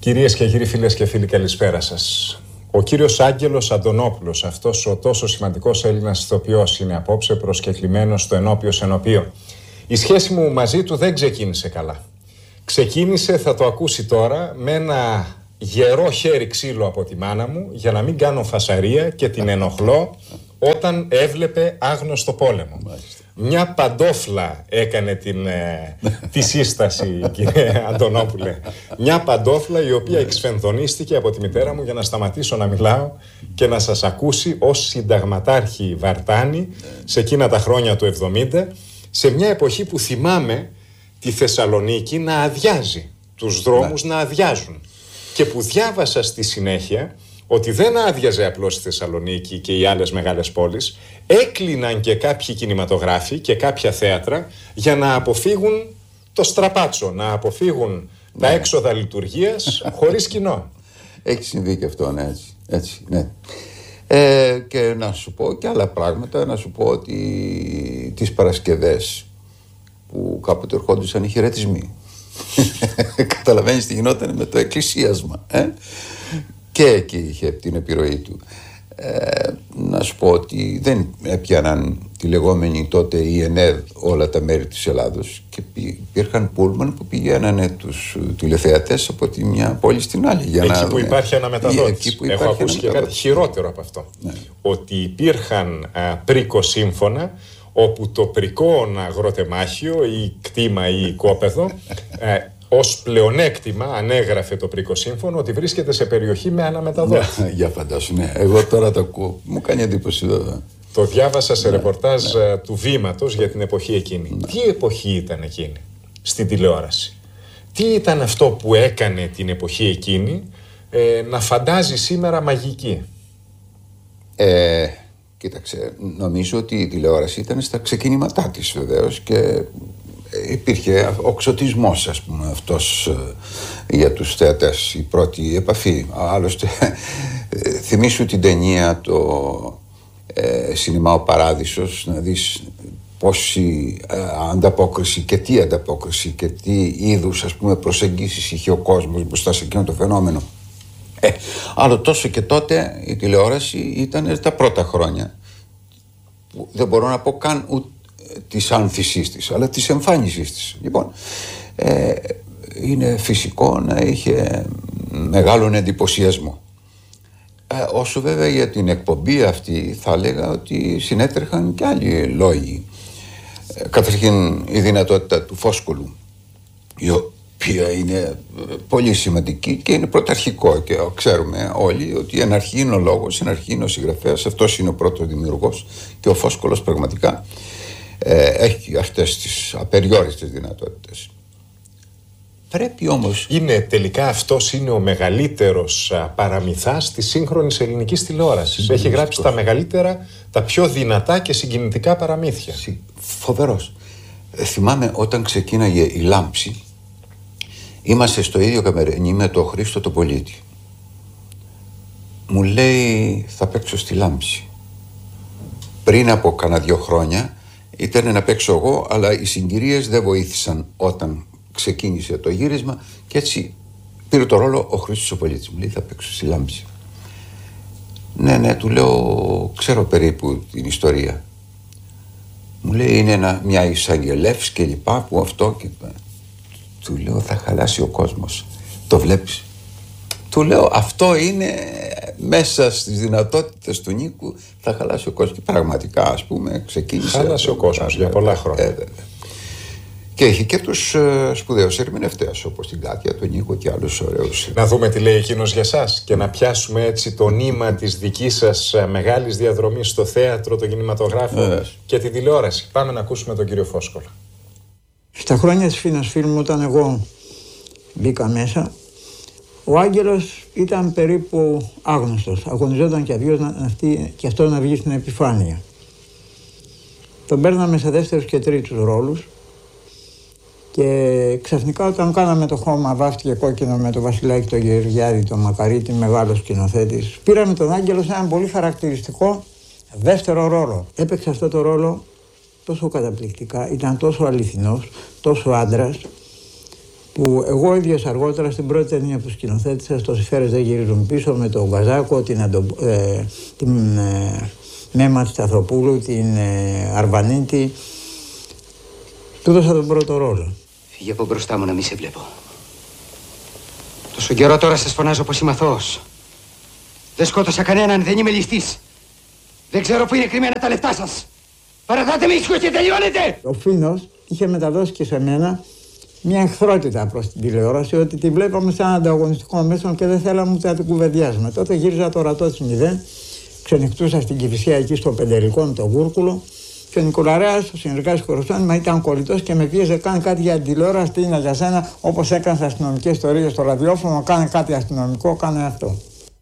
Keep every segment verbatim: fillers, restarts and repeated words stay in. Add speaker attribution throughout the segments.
Speaker 1: Κυρίες και κύριοι, φίλες και φίλοι, καλησπέρα σας. Ο κύριος Άγγελος Αντωνόπουλος, αυτός ο τόσο σημαντικός Έλληνας ηθοποιός, είναι απόψε προσκεκλημένος στο ενώπιο ενωπίο. Η σχέση μου μαζί του δεν ξεκίνησε καλά. Ξεκίνησε, θα το ακούσει τώρα, με ένα γερό χέρι ξύλο από τη μάνα μου για να μην κάνω φασαρία και την ενοχλώ όταν έβλεπε άγνωστο πόλεμο. Μάλιστα. Μια παντόφλα έκανε την, ε, τη σύσταση, κύριε Αντωνόπουλε. Μια παντόφλα η οποία εξφενδονίστηκε από τη μητέρα μου για να σταματήσω να μιλάω και να σας ακούσει ως συνταγματάρχη Βαρτάνη σε εκείνα τα χρόνια του εβδομήντα, σε μια εποχή που θυμάμαι τη Θεσσαλονίκη να αδειάζει, τους δρόμους να αδειάζουν, και που διάβασα στη συνέχεια ότι δεν άδειαζε απλώς η Θεσσαλονίκη και οι άλλες μεγάλες πόλεις, έκλειναν και κάποιοι κινηματογράφοι και κάποια θέατρα για να αποφύγουν το στραπάτσο, να αποφύγουν ναι. τα έξοδα λειτουργίας χωρίς κοινό.
Speaker 2: Έχει συμβεί και αυτό, ναι, έτσι, έτσι ναι. Ε, και να σου πω και άλλα πράγματα, να σου πω ότι τις Παρασκευές που κάποτε ερχόντουσαν οι χαιρετισμοί, καταλαβαίνεις τι γινόταν με το εκκλησίασμα, ε? Και εκεί είχε την επιρροή του. Ε, να σου πω ότι δεν έπιαναν τη λεγόμενη τότε η ΕΝΕΔ όλα τα μέρη της Ελλάδος και υπήρχαν πούλμαν που πηγαίνανε τους τηλεθεατές από τη μια πόλη στην άλλη. Για
Speaker 1: εκεί
Speaker 2: να,
Speaker 1: που υπάρχει αναμεταδότης. Έχω
Speaker 2: υπάρχει
Speaker 1: ακούσει και κάτι χειρότερο από αυτό. Ναι. Ότι υπήρχαν πρίκο σύμφωνα όπου το πρικό αγροτεμάχιο ή κτήμα ή οικόπεδο ως πλεονέκτημα ανέγραφε το πρίκο σύμφωνο ότι βρίσκεται σε περιοχή με αναμεταδότη.
Speaker 2: Για φαντάσου, ναι. Εγώ τώρα το ακούω. Μου κάνει εντύπωση εδώ.
Speaker 1: Το διάβασα σε ναι, ρεπορτάζ ναι. του Βήματος για την εποχή εκείνη. Ναι. Τι εποχή ήταν εκείνη στην τηλεόραση? Τι ήταν αυτό που έκανε την εποχή εκείνη ε, να φαντάζει σήμερα μαγική?
Speaker 2: Ε, κοίταξε, νομίζω ότι η τηλεόραση ήταν στα ξεκινήματά της βεβαίως και υπήρχε ο ξωτισμός, ας πούμε, αυτός για τους θεατές, η πρώτη επαφή. Άλλωστε, θυμήσου την ταινία το ε, Σινεμά ο Παράδεισος, να δεις πόση ε, ανταπόκριση και τι ανταπόκριση και τι είδους, ας πούμε, προσεγγίσεις είχε ο κόσμος μπροστά σε εκείνο το φαινόμενο. Ε, άλλο τόσο και τότε η τηλεόραση ήταν τα πρώτα χρόνια που δεν μπορώ να πω καν ούτε της άνθησής της, αλλά της εμφάνισης της. Λοιπόν, ε, είναι φυσικό να είχε μεγάλον εντυπωσιασμό. Ε, όσο βέβαια για την εκπομπή αυτή θα έλεγα ότι συνέτρεχαν και άλλοι λόγοι. Ε, καταρχήν η δυνατότητα του Φόσκολου, η οποία είναι πολύ σημαντική και είναι πρωταρχικό και ξέρουμε όλοι ότι εν αρχή είναι ο λόγος, εν αρχή είναι ο συγγραφέας, αυτός είναι ο πρώτος δημιουργός και ο Φόσκολος πραγματικά Ε, έχει αυτές τις απεριόριστες δυνατότητες. Πρέπει όμως...
Speaker 1: Είναι τελικά αυτός είναι ο μεγαλύτερος α, παραμυθάς της σύγχρονης ελληνικής τηλεόρασης. Έχει γράψει τα μεγαλύτερα, τα πιο δυνατά και συγκινητικά παραμύθια.
Speaker 2: Φοβερός. Ε, θυμάμαι όταν ξεκίναγε η Λάμψη, είμαστε στο ίδιο καμερένι με τον Χρήστο τον Πολίτη. Μου λέει θα παίξω στη Λάμψη. Πριν από κανένα δυο χρόνια ήταν να παίξω εγώ, αλλά οι συγκυρίες δεν βοήθησαν όταν ξεκίνησε το γύρισμα και έτσι πήρε το ρόλο ο Χρήστος ο Πολίτης. Μου λέει θα παίξω στη Λάμψη. Ναι, ναι, του λέω ξέρω περίπου την ιστορία. Μου λέει είναι ένα, μια εισαγγελεύς και λοιπά που αυτό και... Του λέω θα χαλάσει ο κόσμος. Το βλέπεις? Του λέω αυτό είναι μέσα στις δυνατότητες του Νίκου, θα χαλάσει ο κόσμος. Και πραγματικά, ας πούμε, ξεκίνησε.
Speaker 1: Χάλασε ο κόσμος για πολλά χρόνια.
Speaker 2: Ε, και έχει και τους ε, σπουδαίους ερμηνευτές, όπως την Κάτια, τον Νίκο και άλλους ωραίους.
Speaker 1: Να δούμε τι λέει εκείνος για σας και να πιάσουμε έτσι το νήμα της δικής σας μεγάλης διαδρομής στο θέατρο, το κινηματογράφο ε. και τη τηλεόραση. Πάμε να ακούσουμε τον κύριο Φόσκολο.
Speaker 3: Στα χρόνια της Φίνας Φιλμ, όταν εγώ μπήκα μέσα, ο Άγγελος ήταν περίπου άγνωστος. Αγωνιζόταν και αδειός και αυτό να βγει στην επιφάνεια. Τον παίρναμε σε δεύτερους και τρίτους ρόλους και ξαφνικά όταν κάναμε το χώμα βάφτηκε κόκκινο με το Βασιλάκι το Γεωργιάδη, το Μακαρίτη, μεγάλος σκηνοθέτης, πήραμε τον Άγγελο σε έναν πολύ χαρακτηριστικό δεύτερο ρόλο. Έπαιξε αυτό το ρόλο τόσο καταπληκτικά, ήταν τόσο αληθινός, τόσο άντρας, που εγώ ίδιος αργότερα στην πρώτη ταινία που σκηνοθέτησα, στο «Σφαίρες δεν γυρίζουν πίσω», με τον Καζάκο, την, Αντο, ε, την ε, Μέμα της Σταθοπούλου, την ε, Αρβανίτη, του δώσα τον πρώτο ρόλο.
Speaker 4: Φύγε από μπροστά μου να μη σε βλέπω. Τόσο καιρό τώρα σας φωνάζω πως είμαι αθώος. Δεν σκότωσα κανέναν, δεν είμαι ληστής. Δεν ξέρω πού είναι κρυμμένα τα λεφτά σας. Παραδάτε με ήσυχο και τελειώνετε!
Speaker 3: Ο Φίνος είχε μεταδώσει και σε μένα μια εχθρότητα προς την τηλεόραση, ότι τη βλέπαμε σαν ανταγωνιστικό μέσο και δεν θέλαμε ούτε να την κουβεντιάζουμε. Τότε γύριζα το ορατό της μηδέν, ξενυχτούσα στην Κηφισιά εκεί στο Πεντελικό με τον Βούρκουλο και ο Νικολαρέας, ο συνεργάτης Κοροστάνη, ήταν κολλητός και με πίεζε: κάνει κάτι για την τηλεόραση, τι είναι για σένα, όπως έκανε στις αστυνομικές ιστορίες στο ραδιόφωνο, κάνε κάτι αστυνομικό, κάνε αυτό.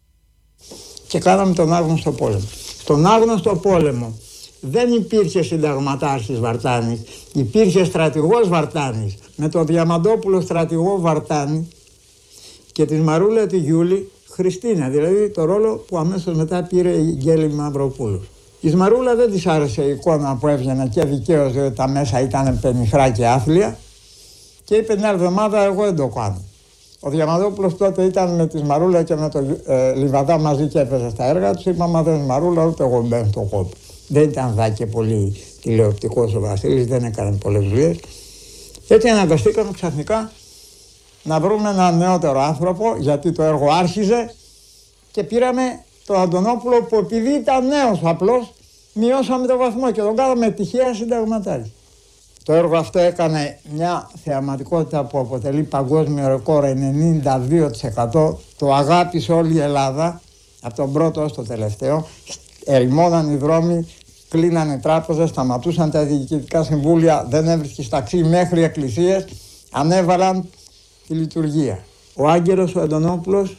Speaker 3: Και κάναμε τον Άγνωστο Πόλεμο. Στον Άγνωστο Πόλεμο δεν υπήρχε συνταγματάρχης Βαρτάνης, υπήρχε στρατηγός Βαρτάνης, με τον Διαμαντόπουλο στρατηγό Βαρτάνη και τη Μαρούλα τη Γιούλη Χριστίνα, δηλαδή το ρόλο που αμέσως μετά πήρε η Γκέλη Μαυροπούλου. Η Μαρούλα δεν της άρεσε η εικόνα που έβγαινε και δικαίως, διότι τα μέσα ήταν πενιχρά και άθλια, και είπε την άλλη εβδομάδα: εγώ δεν το κάνω. Ο Διαμαντόπουλος τότε ήταν με τη Μαρούλα και με τον ε, Λιβαδά μαζί και έπαιζε στα έργα του. Είπαμε: δεν Μαρούλα, ούτε εγώ μπαίνω στον κόπο. Δεν ήταν δά και πολύ τηλεοπτικός ο Βασίλης, δεν έκανε πολλές δουλειές. Έτσι αναγκαστήκαμε ξαφνικά να βρούμε έναν νεότερο άνθρωπο, γιατί το έργο άρχιζε, και πήραμε τον Αντωνόπουλο, που επειδή ήταν νέος απλώς, μειώσαμε το βαθμό και τον κάναμε τυχαία συνταγματάρχη. Το έργο αυτό έκανε μια θεαματικότητα που αποτελεί παγκόσμιο ρεκόρ, ενενήντα δύο τοις εκατό. Το αγάπησε όλη η Ελλάδα, από τον πρώτο ως το τελευταίο. Ερημώναν οι δρόμοι, κλείναν οι τράπεζες, σταματούσαν τα διοικητικά συμβούλια, δεν έβρισκε ταξί, μέχρι εκκλησίες ανέβαλαν τη λειτουργία. Ο Άγγελος ο Αντωνόπουλος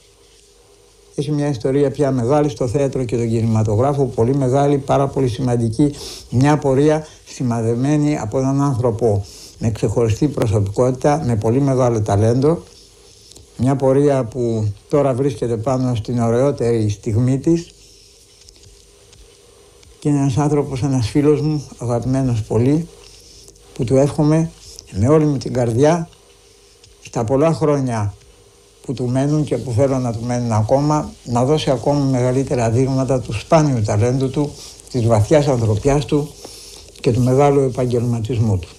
Speaker 3: έχει μια ιστορία πια μεγάλη στο θέατρο και τον κινηματογράφο, πολύ μεγάλη, πάρα πολύ σημαντική, μια πορεία σημαδεμένη από έναν άνθρωπο με ξεχωριστή προσωπικότητα, με πολύ μεγάλο ταλέντο, μια πορεία που τώρα βρίσκεται πάνω στην ωραιότερη στιγμή της, και είναι ένας άνθρωπος, ένας φίλος μου, αγαπημένος πολύ, που του εύχομαι με όλη μου την καρδιά, στα πολλά χρόνια που του μένουν και που θέλω να του μένουν ακόμα, να δώσει ακόμα μεγαλύτερα δείγματα του σπάνιου ταλέντου του, της βαθιάς ανθρωπιάς του και του μεγάλου επαγγελματισμού του.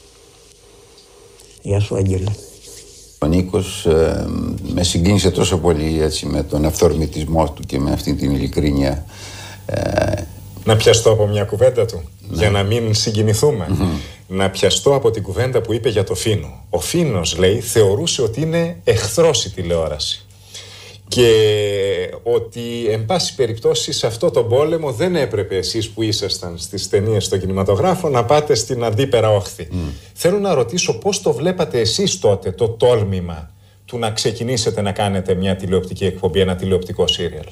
Speaker 3: Γεια σου, Άγγελε.
Speaker 2: Ο Νίκος ε, με συγκίνησε τόσο πολύ, έτσι, με τον αυθορμητισμό του και με αυτή την ειλικρίνεια. Ε,
Speaker 1: Να πιαστώ από μια κουβέντα του, ναι, για να μην συγκινηθούμε. Mm-hmm. Να πιαστώ από την κουβέντα που είπε για το Φίνο. Ο Φίνος, λέει, θεωρούσε ότι είναι εχθρός η τηλεόραση. Και ότι, εν πάση περιπτώσει, σε αυτό τον πόλεμο δεν έπρεπε εσείς που ήσασταν στις ταινίες στον κινηματογράφο να πάτε στην αντίπερα όχθη. Mm. Θέλω να ρωτήσω πώς το βλέπατε εσείς τότε, το τόλμημα του να ξεκινήσετε να κάνετε μια τηλεοπτική εκπομπή, ένα τηλεοπτικό σύριαλ.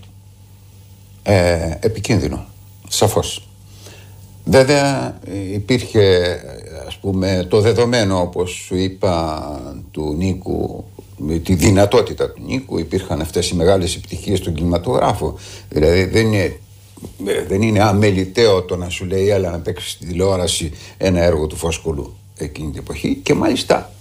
Speaker 2: Ε, επικίνδυνο. Σαφώς. Βέβαια υπήρχε, ας πούμε, το δεδομένο, όπως σου είπα, του Νίκου, με τη δυνατότητα του Νίκου, υπήρχαν αυτές οι μεγάλες επιτυχίες στον κινηματογράφο. Δηλαδή δεν είναι, δεν είναι αμεληταίο το να σου λέει έλα να παίξεις στη τηλεόραση ένα έργο του Φόσκολου εκείνη την εποχή, και μάλιστα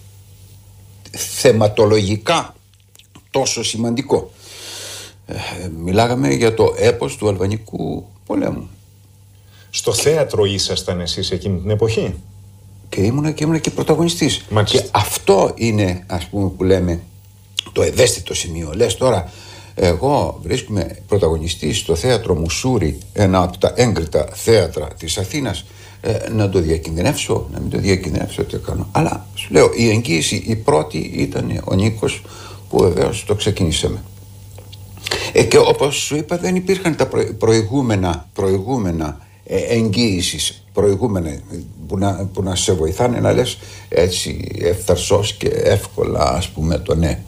Speaker 2: θεματολογικά τόσο σημαντικό. Ε, μιλάγαμε για το έπος του Αλβανικού πολέμου.
Speaker 1: Στο θέατρο ήσασταν εσείς εκείνη την εποχή?
Speaker 2: Και ήμουνα και ήμουνα και πρωταγωνιστής.
Speaker 1: Μάλιστα.
Speaker 2: Και αυτό είναι, ας πούμε, που λέμε το ευαίσθητο σημείο. Λες τώρα, εγώ βρίσκομαι πρωταγωνιστής στο θέατρο Μουσούρι, ένα από τα έγκριτα θέατρα της Αθήνας, ε, να το διακινδυνεύσω, να μην το διακινδυνεύσω, τι κάνω. Αλλά σου λέω, η εγγύηση η πρώτη ήταν ο Νίκος, που βεβαίως το ξεκινήσαμε. Ε, και όπως σου είπα, δεν υπήρχαν τα προηγούμενα, προηγούμενα εγγύησης, προηγούμενα που να, που να σε βοηθάνε να λες έτσι ευθαρσός και εύκολα, ας πούμε, το ναι.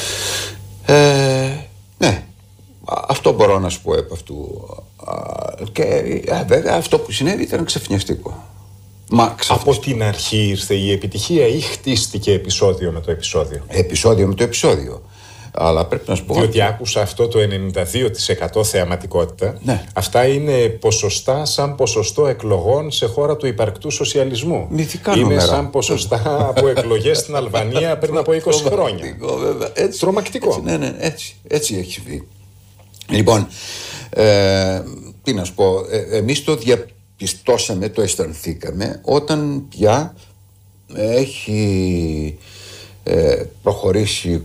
Speaker 2: Ε, ναι, αυτό μπορώ να σου πω επ' αυτού. Και α, βέβαια αυτό που συνέβη ήταν ξεφνιαστικό. Μα,
Speaker 1: από την αρχή ήρθε η επιτυχία ή χτίστηκε επεισόδιο με το επεισόδιο?
Speaker 2: Επεισόδιο με το επεισόδιο. Αλλά πρέπει να σου πω.
Speaker 1: Διότι
Speaker 2: ότι...
Speaker 1: άκουσα αυτό το ενενήντα δύο τοις εκατό θεαματικότητα.
Speaker 2: Ναι.
Speaker 1: Αυτά είναι ποσοστά σαν ποσοστό εκλογών σε χώρα του υπαρκτού σοσιαλισμού.
Speaker 2: Μυθικά
Speaker 1: είναι
Speaker 2: νούμερα.
Speaker 1: Σαν ποσοστά από εκλογές στην Αλβανία πριν από είκοσι χρόνια.
Speaker 2: Έτσι,
Speaker 1: τρομακτικό.
Speaker 2: Έτσι, ναι, ναι, έτσι, έτσι έχει βγει. Λοιπόν, ε, τι να σου πω, ε, εμείς το διαπιστώσαμε, το αισθανθήκαμε όταν πια έχει ε, προχωρήσει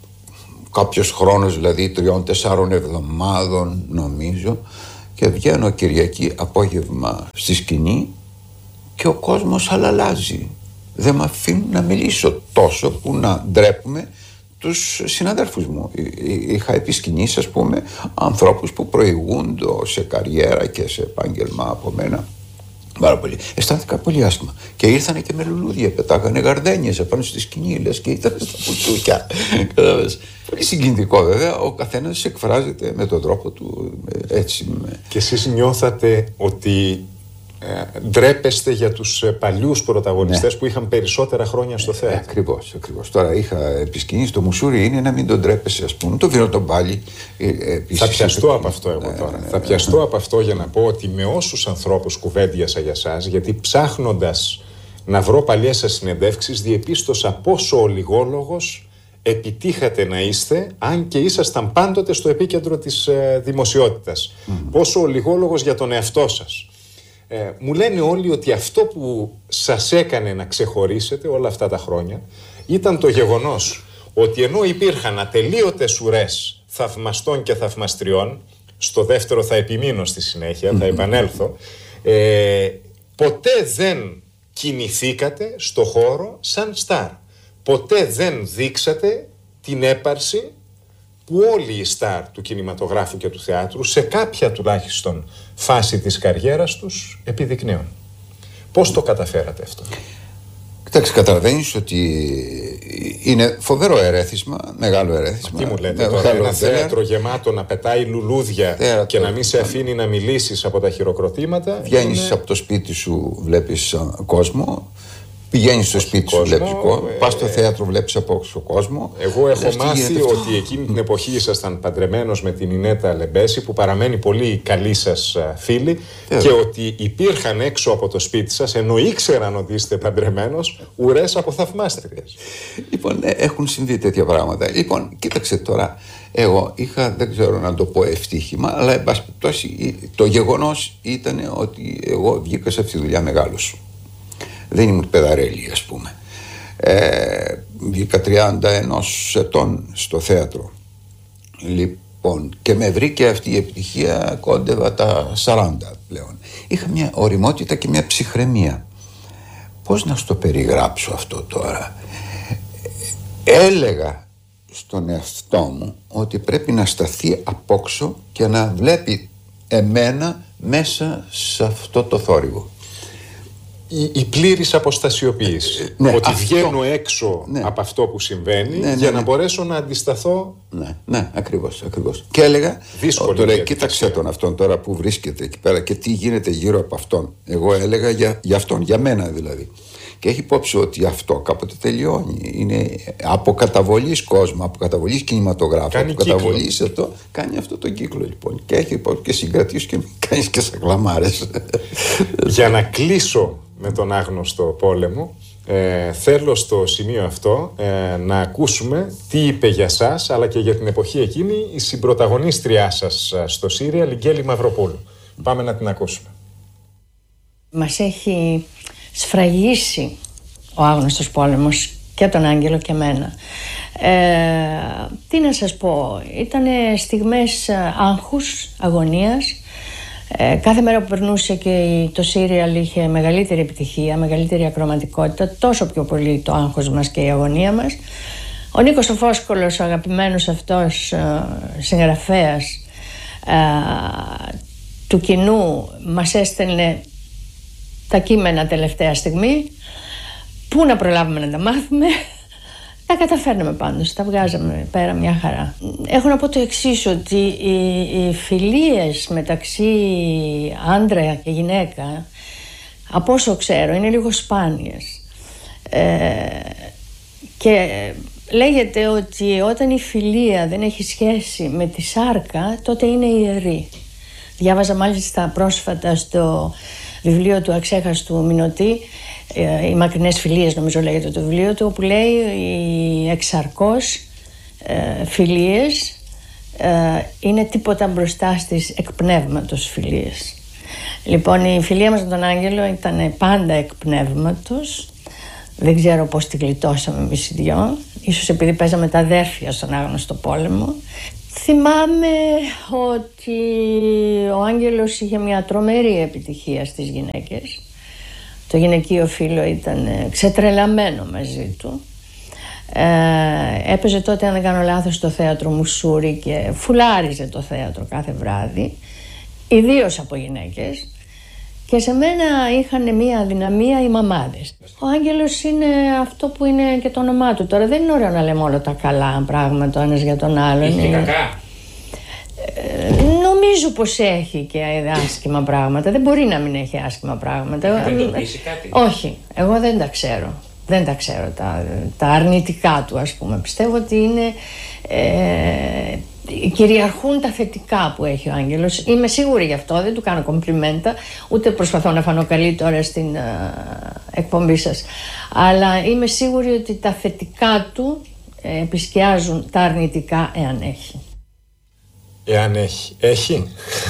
Speaker 2: κάποιος χρόνος, δηλαδή τριών τεσσάρων εβδομάδων νομίζω, και βγαίνω Κυριακή απόγευμα στη σκηνή και ο κόσμος αλλάζει. Δεν με αφήνουν να μιλήσω τόσο που να ντρέπουμε τους συναδέλφους μου. Είχα επισκηνήσει, ας πούμε, ανθρώπους που προηγούνται σε καριέρα και σε επάγγελμα από μένα. Πάρα πολύ. Αισθάνθηκα πολύ άσχημα. Και ήρθανε και με λουλούδια, πετάγανε γαρδένιες απάνω στη σκηνή, λες και ήταν στα πουτσούκια. Πολύ συγκινητικό βέβαια. Ο καθένας εκφράζεται με τον τρόπο του έτσι.
Speaker 1: Και εσείς νιώθατε ότι ε, ντρέπεστε για τους ε, παλιούς πρωταγωνιστές, ναι, που είχαν περισσότερα χρόνια στο θέατρο.
Speaker 2: Ε, ακριβώς, ακριβώς. Τώρα είχα επισκηνήσει, το μουσούρι είναι να μην τον ντρέπεσαι, ας πούμε. Το βίνω τον πάλι. Ε,
Speaker 1: θα πιαστώ από αυτό εγώ τώρα. Ναι, ναι, θα πιαστώ ναι. από αυτό για να πω ότι με όσους ανθρώπους κουβέντιασα για σας, γιατί ψάχνοντας να βρω παλιές σας συνεντεύξεις, διεπίστωσα πόσο ολιγόλογος επιτύχατε να είστε, αν και ήσασταν πάντοτε στο επίκεντρο της ε, δημοσιότητας. Mm. Πόσο ολιγόλογος για τον εαυτό σας. Ε, μου λένε όλοι ότι αυτό που σας έκανε να ξεχωρίσετε όλα αυτά τα χρόνια ήταν το γεγονός ότι ενώ υπήρχαν ατελείωτες ουρές θαυμαστών και θαυμαστριών, στο δεύτερο θα επιμείνω στη συνέχεια, θα επανέλθω, ε, ποτέ δεν κινηθήκατε στο χώρο σαν στάρ. Ποτέ δεν δείξατε την έπαρση που όλοι οι στάρ του κινηματογράφου και του θεάτρου σε κάποια τουλάχιστον φάση της καριέρας τους επιδεικνύουν. Πώς το καταφέρατε αυτό?
Speaker 2: Κοιτάξτε, καταλαβαίνεις ότι είναι φοβερό ερέθισμα, μεγάλο ερέθισμα.
Speaker 1: Τι μου λέτε τώρα, ένα θέατρο γεμάτο να πετάει λουλούδια θέατρο, και να μην σε αφήνει να μιλήσεις από τα χειροκροτήματα.
Speaker 2: Βγαίνεις
Speaker 1: είναι...
Speaker 2: από το σπίτι σου, βλέπεις κόσμο. Πηγαίνεις στο σπίτι σου, βλέπεις κόσμο, ε... πας στο θέατρο, βλέπεις απόξω κόσμο.
Speaker 1: Εγώ έχω μάθει ότι εκείνη την εποχή ήσασταν παντρεμένος με την Ινέτα Λεμπέση, που παραμένει πολύ καλή σας φίλη, ε... και ότι υπήρχαν έξω από το σπίτι σας, ενώ ήξεραν ότι είστε παντρεμένος, ουρές από θαυμάστριες.
Speaker 2: Λοιπόν, έχουν συμβεί τέτοια πράγματα. Λοιπόν, κοίταξε τώρα, εγώ είχα, δεν ξέρω να το πω ευτύχημα, αλλά εν πάση περιπτώσει το γεγονός ήταν ότι εγώ βγήκα σε αυτή τη δουλειά μεγάλος. Δεν ήμουν παιδαρέλη, ας πούμε. Ε, βγήκα τριάντα ενός ετών στο θέατρο. Λοιπόν, και με βρήκε αυτή η επιτυχία, κόντευα τα σαράντα πλέον. Είχα μια ωριμότητα και μια ψυχραιμία. Πώς να στο περιγράψω αυτό τώρα? Έλεγα στον εαυτό μου ότι πρέπει να σταθεί απόξω και να βλέπει εμένα μέσα σε αυτό το θόρυβο.
Speaker 1: Η, η πλήρης αποστασιοποίηση.
Speaker 2: Ναι,
Speaker 1: ότι
Speaker 2: αυτό,
Speaker 1: βγαίνω έξω ναι. από αυτό που συμβαίνει, ναι, ναι, για ναι. να μπορέσω να αντισταθώ.
Speaker 2: Ναι, ναι, ακριβώς, ακριβώς. Και έλεγα, τώρα κοίταξε τον αυτόν τώρα που βρίσκεται εκεί πέρα και τι γίνεται γύρω από αυτόν. Εγώ έλεγα για, για αυτόν, για μένα δηλαδή. Και έχει υπόψη ότι αυτό κάποτε τελειώνει. Είναι από καταβολής κόσμου, από καταβολής κινηματογράφου,
Speaker 1: κάνει
Speaker 2: από καταβολής αυτό. Κάνει αυτό το κύκλο λοιπόν. Και έχει υπόψη και συγκρατήσει και κάνει και σε κλαμάρες.
Speaker 1: Για να κλείσω με τον άγνωστο πόλεμο, ε, θέλω στο σημείο αυτό ε, να ακούσουμε τι είπε για σας, αλλά και για την εποχή εκείνη, η συμπρωταγωνίστριά σας στο σύριαλ, η Γκέλη Μαυροπούλου. Πάμε να την ακούσουμε.
Speaker 5: Μας έχει σφραγίσει ο άγνωστος πόλεμος και τον Άγγελο και εμένα. Ε, τι να σας πω, ήταν στιγμές άγχους, αγωνίας. Ε, κάθε μέρα που περνούσε και το σύριαλ είχε μεγαλύτερη επιτυχία, μεγαλύτερη ακροματικότητα, τόσο πιο πολύ το άγχος μας και η αγωνία μας. Ο Νίκος ο Φόσκολος, ο αγαπημένος αυτός συγγραφέας ε, του κοινού, μας έστελνε τα κείμενα τελευταία στιγμή. Πού να προλάβουμε να τα μάθουμε? Τα καταφέρναμε πάντως, τα βγάζαμε πέρα μια χαρά. Έχω να πω το εξής, ότι οι, οι φιλίες μεταξύ άντρα και γυναίκα, από όσο ξέρω, είναι λίγο σπάνιες. Ε, και λέγεται ότι όταν η φιλία δεν έχει σχέση με τη σάρκα, τότε είναι ιερή. Διάβαζα μάλιστα πρόσφατα στο βιβλίο του Αξέχαστου Μηνωτή, οι μακρινές φιλίες νομίζω λέγεται το βιβλίο του, όπου λέει οι εξαρκώς ε, φιλίες ε, είναι τίποτα μπροστά στις εκπνεύματος φιλίες. Λοιπόν, η φιλία μας με τον Άγγελο ήταν πάντα εκπνεύματος. Δεν ξέρω πώς τη γλιτώσαμε εμείς οι δυο. Ίσως επειδή παίζαμε τα αδέρφια στον άγνωστο πόλεμο. Θυμάμαι ότι ο Άγγελος είχε μια τρομερή επιτυχία στις γυναίκες. Το γυναικείο φύλο ήταν ξετρελαμένο μαζί του. Ε, έπαιζε τότε, αν δεν κάνω λάθος, στο θέατρο Μουσούρι και φουλάριζε το θέατρο κάθε βράδυ, ιδίως από γυναίκες. Και σε μένα είχαν μία αδυναμία οι μαμάδες. Ο Άγγελος είναι αυτό που είναι και το όνομά του. Τώρα δεν είναι ωραίο να λέμε όλα τα καλά πράγματα ο ένας για τον άλλον.
Speaker 1: Έχει
Speaker 5: είναι...
Speaker 1: κακά.
Speaker 5: Ε, νομίζω πως έχει και άσχημα πράγματα. Δεν μπορεί να μην έχει άσχημα πράγματα.
Speaker 1: Δεν το πείσει κάτι.
Speaker 5: Όχι, εγώ δεν τα ξέρω. Δεν τα ξέρω τα, τα αρνητικά του, ας πούμε. Πιστεύω ότι είναι... Ε, κυριαρχούν τα θετικά που έχει ο Άγγελος. Είμαι σίγουρη γι' αυτό, δεν του κάνω κομπλιμέντα, ούτε προσπαθώ να φανώ καλή τώρα στην uh, εκπομπή σας. Αλλά είμαι σίγουρη ότι τα θετικά του ε, επισκιάζουν τα αρνητικά, εάν έχει.
Speaker 1: Εάν έχει. Έχει.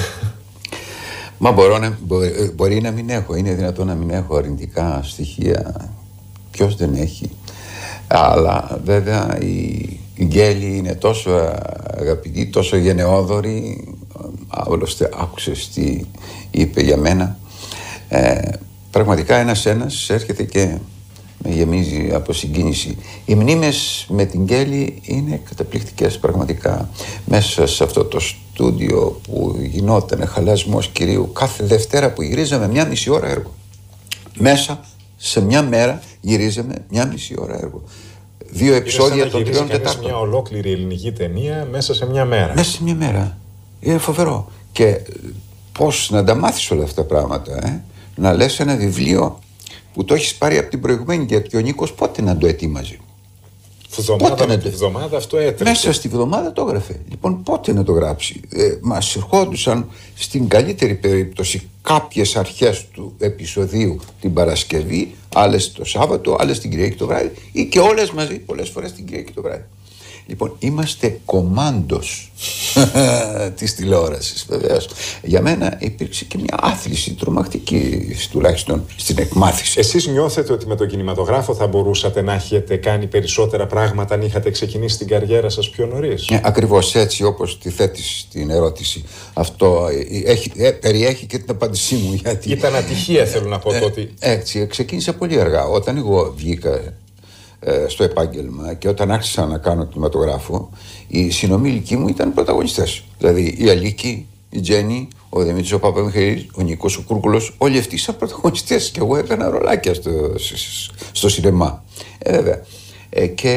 Speaker 2: Μα μπορώ να, μπορεί, μπορεί να μην έχω, είναι δυνατόν να μην έχω αρνητικά στοιχεία. Ποιος δεν έχει. Αλλά βέβαια η, η Γκέλη είναι τόσο αγαπητή, τόσο γενναιόδορη. Άλλωστε άκουσες τι είπε για μένα. Ε, πραγματικά ένας ένας έρχεται και με γεμίζει από συγκίνηση. Οι μνήμες με την Γκέλη είναι καταπληκτικές πραγματικά. Μέσα σε αυτό το στούντιο που γινόταν χαλασμός κυρίου, κάθε Δευτέρα που γυρίζαμε μια μισή ώρα έργο. Μέσα σε μια μέρα γυρίζαμε μια μισή ώρα έργο. Δύο επεισόδια των τριών τετάρτων.
Speaker 1: Μια ολόκληρη ελληνική ταινία μέσα σε μια μέρα.
Speaker 2: Μέσα σε μια μέρα. Είναι φοβερό. Και πώς να τα μάθεις όλα αυτά τα πράγματα, ε? Να λες ένα βιβλίο που το έχεις πάρει από την προηγουμένη, γιατί ο Νίκος πότε να το ετοίμαζε.
Speaker 1: Βδομάδα με τη βδομάδα αυτό έτρεχε.
Speaker 2: Μέσα στη βδομάδα το έγραφε. Λοιπόν, πότε να το γράψει. Ε, μας ερχόντουσαν στην καλύτερη περίπτωση κάποιες αρχές του επεισοδίου την Παρασκευή, άλλες το Σάββατο, άλλες την Κυριακή το βράδυ, ή και όλες μαζί, πολλές φορές την Κυριακή το βράδυ. Λοιπόν, είμαστε κομμάντος της τηλεόρασης, βεβαίως. Για μένα υπήρξε και μια άθληση τρομακτική, τουλάχιστον στην εκμάθηση.
Speaker 1: Εσείς νιώθετε ότι με τον κινηματογράφο θα μπορούσατε να έχετε κάνει περισσότερα πράγματα αν είχατε ξεκινήσει την καριέρα σας πιο νωρίς?
Speaker 2: Ε, ακριβώς έτσι, όπως τη θέτεις την ερώτηση. Αυτό έχει, ε, περιέχει και την απάντησή μου. Γιατί...
Speaker 1: Ήταν ατυχία, θέλω να πω,
Speaker 2: ε,
Speaker 1: τότε.
Speaker 2: Ε, έτσι, ξεκίνησα πολύ αργά. Όταν εγώ βγήκα στο επάγγελμα και όταν άρχισα να κάνω κινηματογράφο, οι συνομήλικοι μου ήταν πρωταγωνιστές. Δηλαδή η Αλίκη, η Τζέννη, ο Δημήτρης ο Παπαμιχαήλ, ο Νίκος ο Κούρκουλος, όλοι αυτοί σαν πρωταγωνιστές. Και εγώ έκανα ρολάκια στο, στο σινεμά. Ε, βέβαια. Ε, και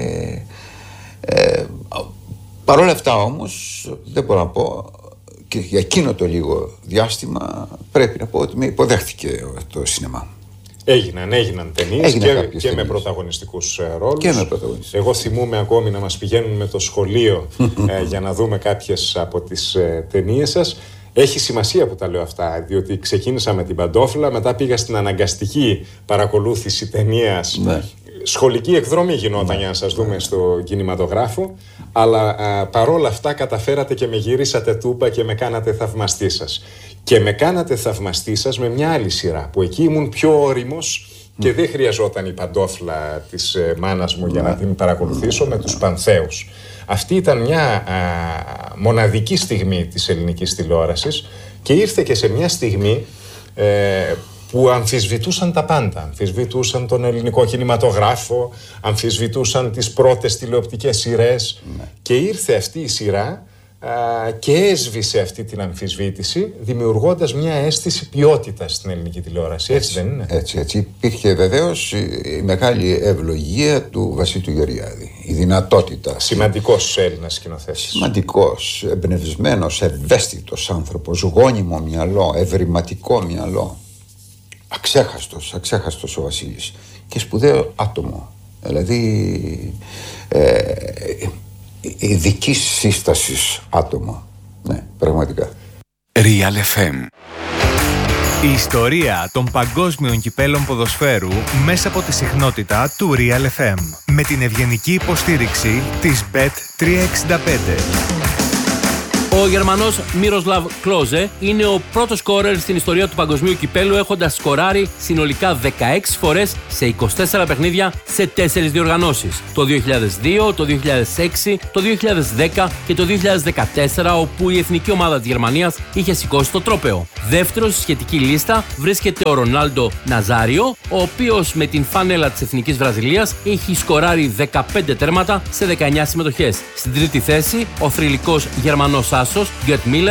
Speaker 2: ε, παρόλα αυτά όμως δεν μπορώ να πω, και για εκείνο το λίγο διάστημα πρέπει να πω ότι με υποδέχτηκε το σινεμά.
Speaker 1: Έγιναν, έγιναν ταινίες και, και με πρωταγωνιστικούς ρόλους.
Speaker 2: Και με πρωταγωνιστικούς.
Speaker 1: Εγώ θυμούμαι ακόμη να μας πηγαίνουν με το σχολείο ε, για να δούμε κάποιες από τις ε, ταινίες σας. Έχει σημασία που τα λέω αυτά, διότι ξεκίνησα με την Παντόφλα, μετά πήγα στην αναγκαστική παρακολούθηση ταινίας.
Speaker 2: Ναι.
Speaker 1: Σχολική εκδρομή γινόταν, ναι, για να σας δούμε στο κινηματογράφο. Αλλά α, παρόλα αυτά καταφέρατε και με γυρίσατε τούμπα και με κάνατε θαυμαστή σας. Και με κάνατε θαυμαστή σας με μια άλλη σειρά, που εκεί ήμουν πιο όριμος και mm. δεν χρειαζόταν η Παντόφλα της ε, μάνας μου mm. για να την παρακολουθήσω, mm. με τους Πανθέους. Αυτή ήταν μια α, μοναδική στιγμή της ελληνικής τηλεόρασης και ήρθε και σε μια στιγμή ε, που αμφισβητούσαν τα πάντα. Αμφισβητούσαν τον ελληνικό κινηματογράφο, αμφισβητούσαν τις πρώτες τηλεοπτικές σειρές mm. και ήρθε αυτή η σειρά α, και έσβησε αυτή την αμφισβήτηση, δημιουργώντας μια αίσθηση ποιότητας στην ελληνική τηλεόραση. Έτσι, έτσι δεν είναι?
Speaker 2: Έτσι, έτσι. Υπήρχε βεβαίως η μεγάλη ευλογία του Βασίλη του Γεωργιάδη. Η δυνατότητα.
Speaker 1: Σημαντικός Έλληνας σκηνοθέτης. Σημαντικός,
Speaker 2: εμπνευσμένος, ευαίσθητος άνθρωπος, γόνιμο μυαλό, ευρηματικό μυαλό. Αξέχαστος, αξέχαστος ο Βασίλης. Και σπουδαίο άτομο. Δηλαδή ε, ειδικής σύστασης άτομα. Ναι, πραγματικά.
Speaker 6: Real εφ εμ. Η ιστορία των παγκόσμιων κυπέλων ποδοσφαίρου μέσα από τη συχνότητα του Real εφ εμ. Με την ευγενική υποστήριξη της μπετ τριακόσια εξήντα πέντε.
Speaker 7: Ο Γερμανός Μίροσλαβ Κλόζε είναι ο πρώτος σκόρερ στην ιστορία του παγκοσμίου κυπέλου, έχοντας σκοράρει συνολικά δεκαέξι φορές σε είκοσι τέσσερα παιχνίδια σε τέσσερις διοργανώσεις. Το δύο χιλιάδες δύο, το δύο χιλιάδες έξι, το δύο χιλιάδες δέκα και το δύο χιλιάδες δεκατέσσερα, όπου η εθνική ομάδα της Γερμανίας είχε σηκώσει το τρόπαιο. Δεύτερος στη σχετική λίστα βρίσκεται ο Ρονάλντο Ναζάριο, ο οποίος με την φανέλα της εθνικής Βραζιλίας έχει σκοράρει δεκαπέντε τέρματα σε δεκαεννιά συμμετοχές. Στην τρίτη θέση, ο θρυλικός Γερμανός άσος Γκερτ Μίλερ,